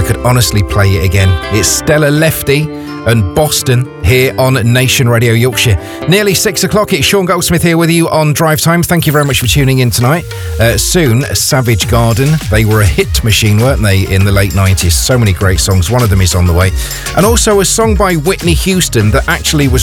could honestly play it again. It's Stella Lefty and Boston here on Nation Radio Yorkshire. Nearly 6 o'clock, it's Sean Goldsmith here with you on Drive Time. Thank you very much for tuning in tonight. Soon, Savage Garden. They were a hit machine, weren't they, in the late 90s? So many great songs. One of them is on the way. And also a song by Whitney Houston that actually was